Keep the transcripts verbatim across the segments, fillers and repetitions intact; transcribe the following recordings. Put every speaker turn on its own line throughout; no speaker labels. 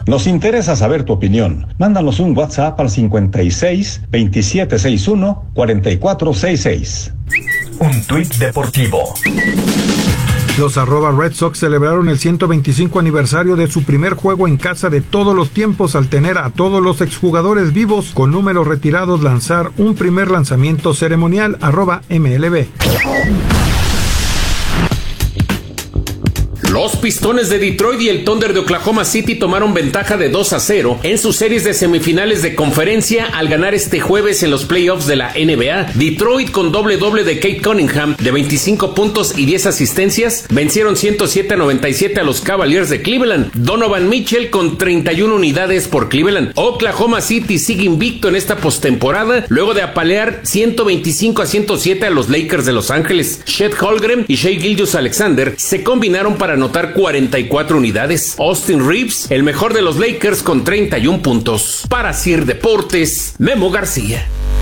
Nos interesa saber tu opinión. Mándanos un WhatsApp al cincuenta y seis, veintisiete sesenta y uno, cuarenta y cuatro sesenta y seis.
Un tuit deportivo.
Los arroba Red Sox celebraron el ciento veinticinco aniversario de su primer juego en casa de todos los tiempos al tener a todos los exjugadores vivos con números retirados lanzar un primer lanzamiento ceremonial arroba M L B.
Los Pistones de Detroit y el Thunder de Oklahoma City tomaron ventaja de dos a cero en sus series de semifinales de conferencia al ganar este jueves en los playoffs de la N B A. Detroit, con doble doble de Cade Cunningham de veinticinco puntos y diez asistencias, vencieron ciento siete a noventa y siete a los Cavaliers de Cleveland. Donovan Mitchell con treinta y una unidades por Cleveland. Oklahoma City sigue invicto en esta postemporada luego de apalear ciento veinticinco a ciento siete a los Lakers de Los Ángeles. Chet Holmgren y Shai Gilgeous-Alexander se combinaron para anotar cuarenta y cuatro unidades. Austin Reeves, el mejor de los Lakers, con treinta y un puntos. Para Sir Deportes, Memo García.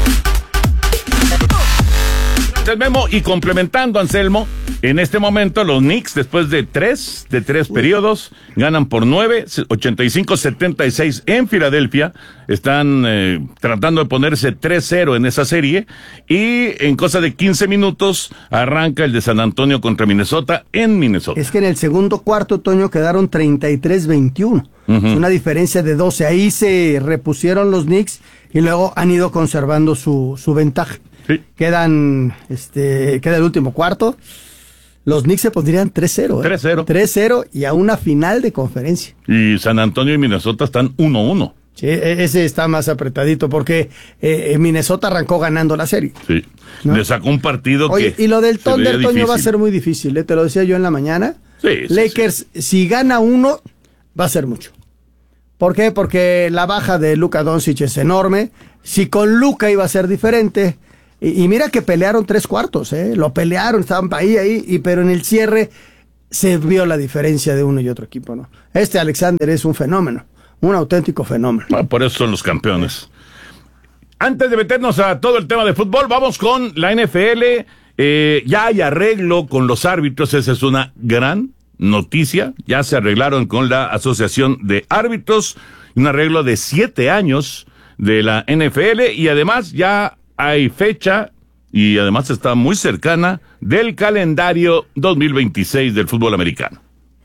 Gracias, Memo. Y complementando, Anselmo, en este momento los Knicks, después de tres, de tres periodos, ganan por nueve, ochenta y cinco a setenta y seis en Filadelfia. Están eh, tratando de ponerse tres cero en esa serie. Y en cosa de quince minutos arranca el de San Antonio contra Minnesota en Minnesota.
Es que en el segundo cuarto, Toño, quedaron treinta y tres veintiuno. Uh-huh. Es una diferencia de doce. Ahí se repusieron los Knicks y luego han ido conservando su, su ventaja. Sí. Quedan, este, queda el último cuarto. Los Knicks se pondrían tres cero. ¿eh?
tres cero.
tres cero y a una final de conferencia.
Y San Antonio y Minnesota están uno uno.
Sí, ese está más apretadito porque eh, Minnesota arrancó ganando la serie.
Sí, ¿no? Le sacó un partido.
Oye, que y lo del Thunder, Toño, va a ser muy difícil, ¿eh? Te lo decía yo en la mañana.
Sí, sí,
Lakers, sí. Si gana uno, va a ser mucho. ¿Por qué? Porque la baja de Luka Doncic es enorme. Si con Luka iba a ser diferente. Y, y mira que pelearon tres cuartos, ¿eh? Lo pelearon, estaban ahí, ahí, y, pero en el cierre se vio la diferencia de uno y otro equipo, ¿no? Este Alexander es un fenómeno, un auténtico fenómeno.
Ah, por eso son los campeones. Antes de meternos a todo el tema de fútbol, vamos con la N F L. Eh, ya hay arreglo con los árbitros, esa es una gran noticia. Ya se arreglaron con la Asociación de Árbitros, un arreglo de siete años de la N F L, y además ya hay fecha, y además está muy cercana, del calendario dos mil veintiséis del fútbol americano.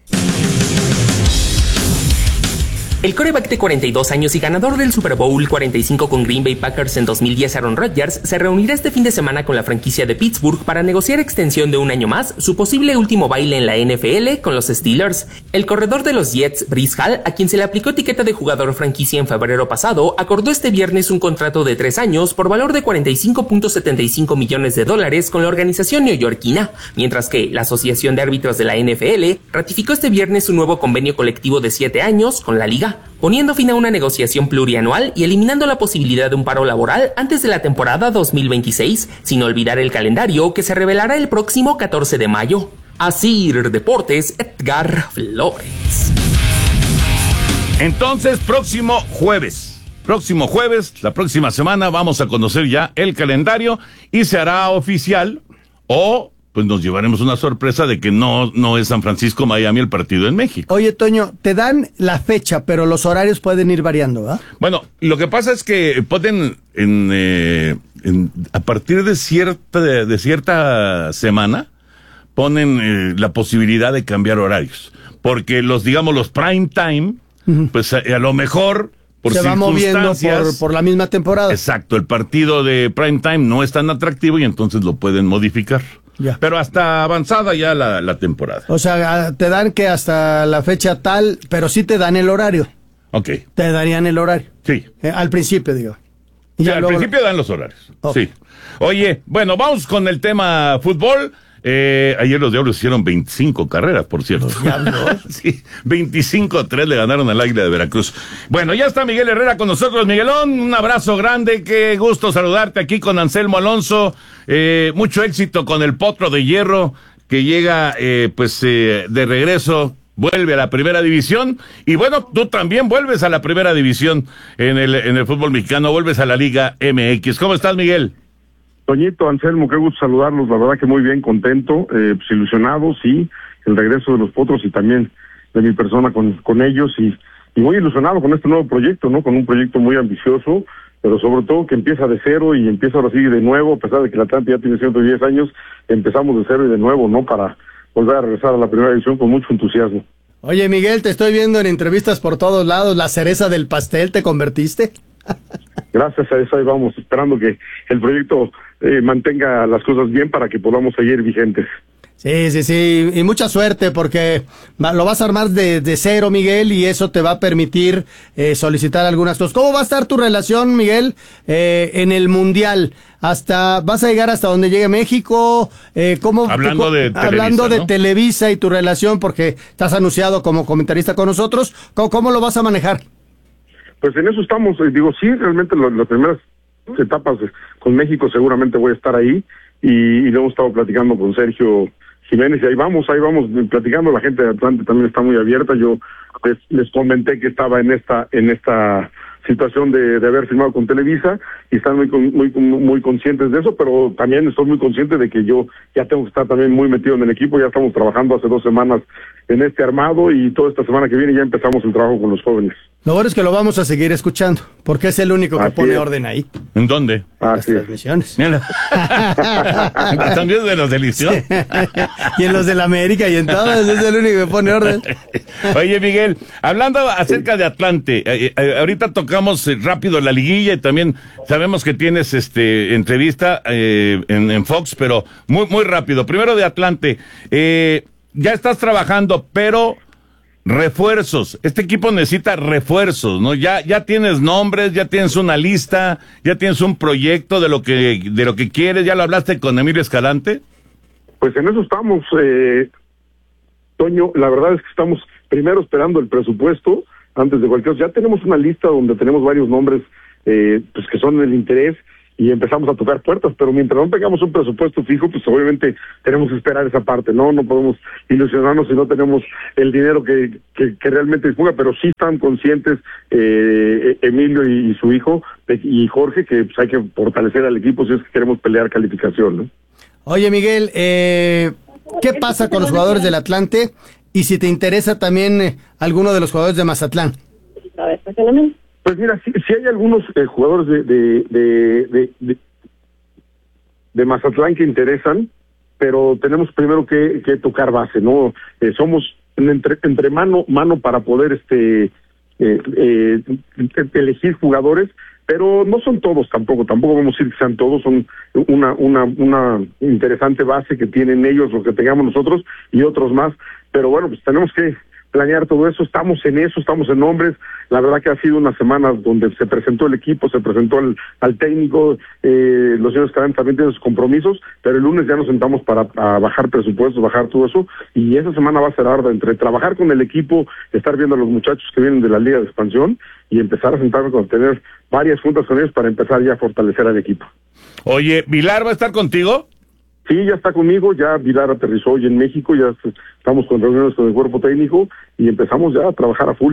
El quarterback de cuarenta y dos años y ganador del Super Bowl cuarenta y cinco con Green Bay Packers en dos mil diez, Aaron Rodgers, se reunirá este fin de semana con la franquicia de Pittsburgh para negociar extensión de un año más, su posible último baile en la N F L con los Steelers. El corredor de los Jets, Breece Hall, a quien se le aplicó etiqueta de jugador franquicia en febrero pasado, acordó este viernes un contrato de tres años por valor de cuarenta y cinco punto setenta y cinco millones de dólares con la organización neoyorquina, mientras que la Asociación de Árbitros de la N F L ratificó este viernes un nuevo convenio colectivo de siete años con la liga, poniendo fin a una negociación plurianual y eliminando la posibilidad de un paro laboral antes de la temporada dos mil veintiséis, sin olvidar el calendario que se revelará el próximo catorce de mayo. Así Deportes, Edgar Flores.
Entonces, próximo jueves, próximo jueves, la próxima semana, vamos a conocer ya el calendario y se hará oficial, o pues nos llevaremos una sorpresa de que no, no es San Francisco, Miami el partido en México.
Oye, Toño, te dan la fecha, pero los horarios pueden ir variando, ¿verdad?
Bueno, lo que pasa es que pueden, en, eh, en, a partir de cierta, de, de cierta semana, ponen eh, la posibilidad de cambiar horarios. Porque los, digamos, los prime time, uh-huh. pues a, a lo mejor, por
se va moviendo por, por la misma temporada.
Exacto, el partido de prime time no es tan atractivo y entonces lo pueden modificar. Ya. Pero hasta avanzada ya la, la temporada.
O sea, te dan que hasta la fecha tal, pero sí te dan el horario.
Ok.
Te darían el horario.
Sí.
Eh, al principio, digo.
Y sí, al luego... principio dan los horarios. Okay. Sí. Oye, bueno, vamos con el tema fútbol. Eh, ayer los Diablos hicieron veinticinco carreras, por cierto.
¿Los Diablos?
Sí, veinticinco a tres le ganaron al Águila de Veracruz. Bueno, ya está Miguel Herrera con nosotros. Miguelón, un abrazo grande, qué gusto saludarte aquí con Anselmo Alonso. Eh, mucho éxito con el Potro de Hierro, que llega eh, pues eh, de regreso, vuelve a la primera división. Y bueno, tú también vuelves a la primera división en el, en el fútbol mexicano, vuelves a la Liga M X. ¿Cómo estás, Miguel?
Toñito, Anselmo, qué gusto saludarlos, la verdad que muy bien, contento, eh, pues ilusionado, sí, el regreso de los Potros y también de mi persona con, con ellos, y y muy ilusionado con este nuevo proyecto, ¿no? Con un proyecto muy ambicioso, pero sobre todo que empieza de cero y empieza ahora sí de nuevo, a pesar de que el Atlante ya tiene ciento diez años, empezamos de cero y de nuevo, ¿no? Para volver a regresar a la primera división con mucho entusiasmo.
Oye, Miguel, te estoy viendo en entrevistas por todos lados, la cereza del pastel, ¿te convertiste?
Gracias a eso ahí vamos, esperando que el proyecto eh, mantenga las cosas bien para que podamos seguir vigentes.
Sí, sí, sí, y mucha suerte porque va, lo vas a armar de, de cero, Miguel, y eso te va a permitir eh, solicitar algunas cosas. ¿Cómo va a estar tu relación, Miguel, eh, en el Mundial? Hasta ¿Vas a llegar hasta donde llegue México? Eh, ¿cómo,
hablando
cómo,
de Televisa,
hablando de
¿no?
Televisa y tu relación, porque estás anunciado como comentarista con nosotros, ¿cómo, cómo lo vas a manejar?
Pues en eso estamos, eh, digo, sí, realmente lo, las primeras etapas de, con México seguramente voy a estar ahí, y, y lo hemos estado platicando con Sergio Jiménez, y ahí vamos, ahí vamos platicando. La gente de Atlante también está muy abierta. Yo les, les comenté que estaba en esta en esta situación de, de haber firmado con Televisa, y están muy muy muy conscientes de eso, pero también estoy muy consciente de que yo ya tengo que estar también muy metido en el equipo. Ya estamos trabajando hace dos semanas en este armado, y toda esta semana que viene ya empezamos el trabajo con los jóvenes.
Lo bueno es que lo vamos a seguir escuchando, porque es el único que
Así
pone
es.
orden ahí.
¿En dónde?
Las
Así es.
transmisiones.
Mira. También de los deliciosos.
Y en los de la América y en todas, es el único que pone orden.
Oye, Miguel, hablando acerca de Atlante, eh, eh, ahorita tocamos eh, rápido la liguilla, y también sabemos que tienes este entrevista eh, en, en Fox, pero muy muy rápido. Primero de Atlante, eh, ya estás trabajando, pero refuerzos. Este equipo necesita refuerzos, ¿no? Ya ya tienes nombres, ya tienes una lista, ya tienes un proyecto de lo que de lo que quieres. ¿Ya lo hablaste con Emilio Escalante?
Pues en eso estamos, eh, Toño. La verdad es que estamos primero esperando el presupuesto antes de cualquier cosa. Ya tenemos una lista donde tenemos varios nombres eh, pues que son del interés, y empezamos a tocar puertas, pero mientras no tengamos un presupuesto fijo, pues obviamente tenemos que esperar esa parte, ¿no? No podemos ilusionarnos si no tenemos el dinero que, que, que realmente disponga, pero sí están conscientes eh, Emilio y, y su hijo, y Jorge, que pues, hay que fortalecer al equipo si es que queremos pelear calificación, ¿no?
Oye, Miguel, eh, ¿qué pasa con los jugadores del Atlante? Y si te interesa también eh, alguno de los jugadores de Mazatlán.
Pues mira, sí, sí hay algunos eh, jugadores de de, de, de, de, de Mazatlán que interesan, pero tenemos primero que, que tocar base, ¿no? Eh, somos entre, entre mano mano para poder este eh, eh, elegir jugadores, pero no son todos tampoco, tampoco vamos a decir que sean todos, son una una una interesante base que tienen ellos, lo que tengamos nosotros y otros más, pero bueno, pues tenemos que planear todo eso. Estamos en eso, estamos en nombres. La verdad que ha sido una semana donde se presentó el equipo, se presentó al, al técnico, eh, los señores Escalante también tienen sus compromisos, pero el lunes ya nos sentamos para a bajar presupuestos, bajar todo eso, y esa semana va a ser arda entre trabajar con el equipo, estar viendo a los muchachos que vienen de la Liga de Expansión y empezar a sentarnos con tener varias juntas con ellos para empezar ya a fortalecer al equipo.
Oye, ¿Vilar va a estar contigo?
Sí, ya está conmigo, ya Vilar aterrizó hoy en México, ya estamos con reuniones con el cuerpo técnico y empezamos ya a trabajar a full.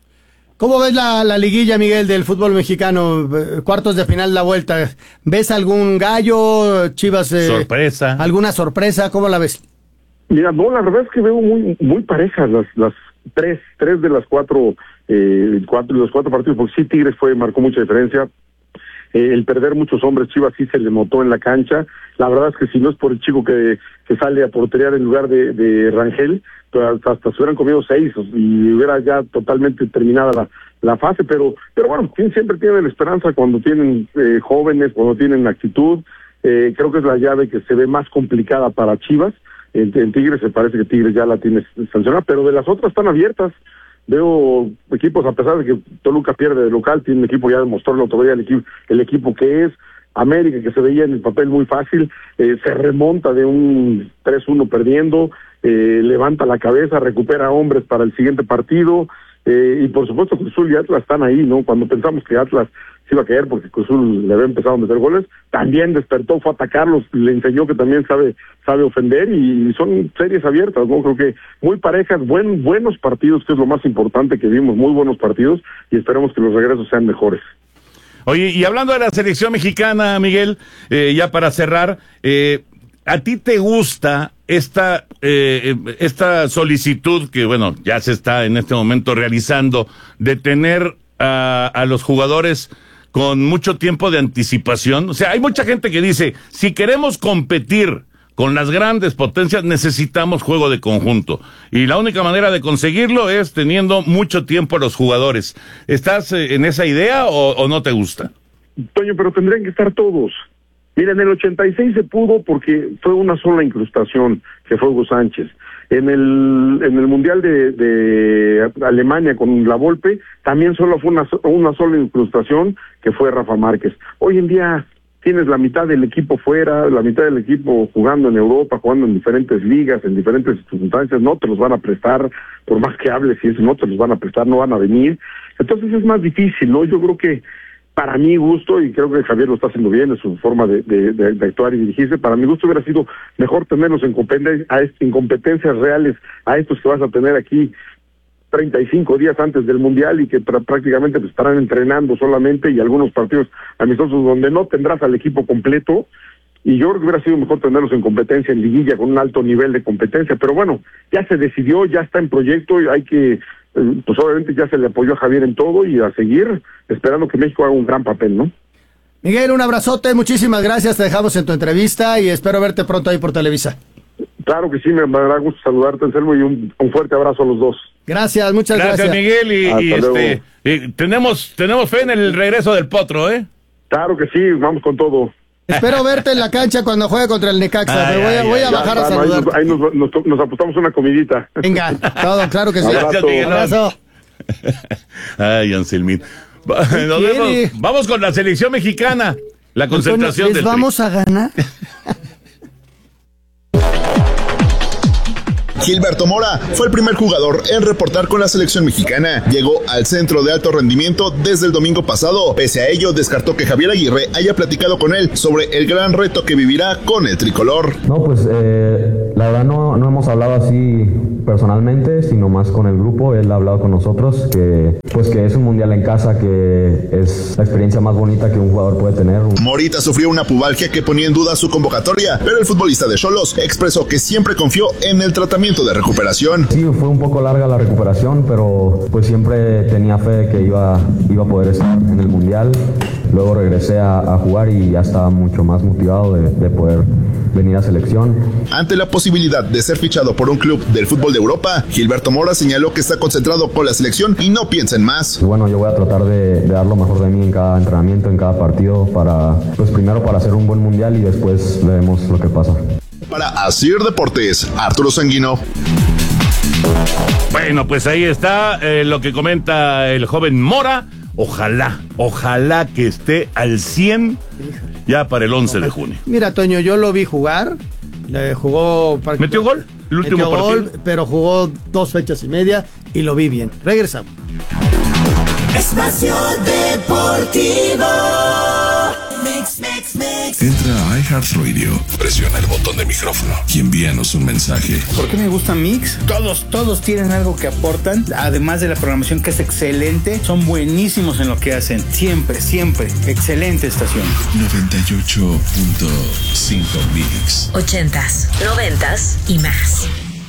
¿Cómo ves la, la liguilla, Miguel, del fútbol mexicano? Cuartos de final, la vuelta. ¿Ves algún gallo, Chivas? Eh,
sorpresa.
¿Alguna sorpresa? ¿Cómo la ves?
Mira, no, la verdad es que veo muy muy parejas las las tres, tres de las cuatro, eh, cuatro de los cuatro partidos, porque sí Tigres fue marcó mucha diferencia. Eh, el perder muchos hombres, Chivas sí se le notó en la cancha. La verdad es que si no es por el chico que, que sale a porterear en lugar de, de Rangel, hasta, hasta se hubieran comido seis y hubiera ya totalmente terminada la, la fase, pero pero bueno, siempre tienen la esperanza cuando tienen eh, jóvenes, cuando tienen actitud. Eh, creo que es la llave que se ve más complicada para Chivas. En, en Tigres se parece que Tigres ya la tiene sancionada, pero de las otras están abiertas. Veo equipos, a pesar de que Toluca pierde de local, tiene un equipo, ya demostró la autoridad el equipo, el equipo que es. América, que se veía en el papel muy fácil, eh, se remonta de un tres uno perdiendo, eh, levanta la cabeza, recupera hombres para el siguiente partido, eh, y por supuesto Cruz Azul y Atlas están ahí, ¿no? Cuando pensamos que Atlas se iba a caer porque Cruz Azul le había empezado a meter goles, también despertó, fue a atacarlos, le enseñó que también sabe sabe ofender, y son series abiertas, ¿no? Creo que muy parejas, buen buenos partidos, que es lo más importante que vimos, muy buenos partidos, y esperemos que los regresos sean mejores.
Oye, y hablando de la selección mexicana, Miguel, eh, ya para cerrar, eh, ¿a ti te gusta esta, eh, esta solicitud que, bueno, ya se está en este momento realizando de tener a, a los jugadores con mucho tiempo de anticipación? O sea, hay mucha gente que dice, si queremos competir con las grandes potencias necesitamos juego de conjunto. Y la única manera de conseguirlo es teniendo mucho tiempo a los jugadores. ¿Estás eh, en esa idea o, o no te gusta?
Toño, pero tendrían que estar todos. Mira, en el ochenta y seis se pudo porque fue una sola incrustación, que fue Hugo Sánchez. En el en el Mundial de, de Alemania con la Volpe, también solo fue una, una sola incrustación, que fue Rafa Márquez. Hoy en día tienes la mitad del equipo fuera, la mitad del equipo jugando en Europa, jugando en diferentes ligas, en diferentes circunstancias, no te los van a prestar, por más que hables y eso, no te los van a prestar, no van a venir. Entonces es más difícil, ¿no? Yo creo que para mi gusto, y creo que Javier lo está haciendo bien en su forma de, de, de, de actuar y dirigirse, para mi gusto hubiera sido mejor tenerlos en competencias, a en competencias reales, a estos que vas a tener aquí treinta y cinco días antes del Mundial y que pra, prácticamente pues, estarán entrenando solamente, y algunos partidos amistosos donde no tendrás al equipo completo. Y yo creo que hubiera sido mejor tenerlos en competencia, en liguilla, con un alto nivel de competencia. Pero bueno, ya se decidió, ya está en proyecto, y hay que, pues obviamente ya se le apoyó a Javier en todo, y a seguir esperando que México haga un gran papel, ¿no?
Miguel, un abrazote, muchísimas gracias, te dejamos en tu entrevista y espero verte pronto ahí por Televisa.
Claro que sí, me dará gusto saludarte, Anselmo, y un, un fuerte abrazo a los dos.
Gracias, muchas gracias.
Gracias, Miguel, y, y este, y tenemos, tenemos fe en el regreso del Potro, ¿eh?
Claro que sí, vamos con todo.
Espero verte en la cancha cuando juegue contra el Necaxa.
Ay,
Me voy,
ay,
a, voy a
ay,
bajar
ya,
a
no,
saludarte.
ahí, nos, ahí nos, nos, nos apostamos una comidita.
Venga, todo, claro que sí.
Gracias, Miguel.
Abrazo.
Ay, Anselmín. Nos vemos. Vamos con la selección mexicana. La concentración
¿Les
del
vamos a ganar?
Gilberto Mora fue el primer jugador en reportar con la selección mexicana. Llegó al centro de alto rendimiento desde el domingo pasado. Pese a ello, descartó que Javier Aguirre haya platicado con él sobre el gran reto que vivirá con el tricolor.
No, pues eh, la verdad no, no hemos hablado así personalmente, sino más con el grupo. Él ha hablado con nosotros que pues que es un mundial en casa, que es la experiencia más bonita que un jugador puede tener.
Morita sufrió una pubalgia que ponía en duda su convocatoria, pero el futbolista de Xolos expresó que siempre confió en el tratamiento de recuperación.
Sí, fue un poco larga la recuperación, pero pues siempre tenía fe de que iba, iba a poder estar en el mundial. Luego regresé a, a jugar y ya estaba mucho más motivado de, de poder venir a selección.
Ante la posibilidad de ser fichado por un club del fútbol de Europa, Gilberto Mora señaló que está concentrado con la selección y no piensa en más.
Y bueno, yo voy a tratar de, de dar lo mejor de mí en cada entrenamiento, en cada partido, para, pues primero para hacer un buen mundial y después veremos lo que pasa.
Para Asir Deportes, Arturo Sanguino.
Bueno, pues ahí está eh, lo que comenta el joven Mora. Ojalá, ojalá que esté al cien ya para el once de junio.
Mira, Toño, yo lo vi jugar. Le jugó.
¿Metió gol? El último
metió
partido.
Gol, pero jugó dos fechas y media y lo vi bien. Regresamos.
Espacio Deportivo. Mix, mix, mix.
Entra a iHeartRadio, presiona el botón de micrófono y envíanos un mensaje.
¿Por qué me gusta Mix? Todos, todos tienen algo que aportan, además de la programación que es excelente, son buenísimos en lo que hacen. Siempre, siempre. Excelente estación.
noventa y ocho punto cinco Mix.
Ochentas, noventas y más.